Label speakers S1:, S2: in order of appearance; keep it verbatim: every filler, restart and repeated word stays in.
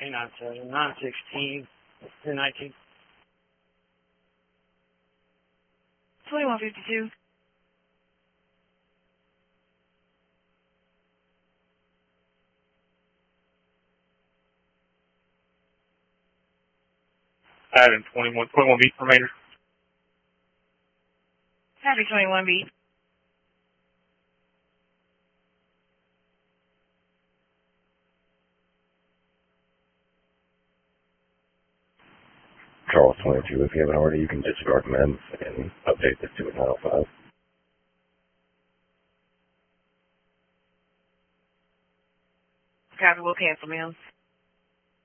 S1: K nine seven, nine sixteen, two nineteen.
S2: twenty-one fifty-two.
S3: Item twenty-one, twenty-one B remainder.
S2: Happy twenty-one B.
S4: Charles twenty-two, if you haven't already, you can disregard commands and update this to a nine oh five.
S2: Copy, we'll cancel, ma'am.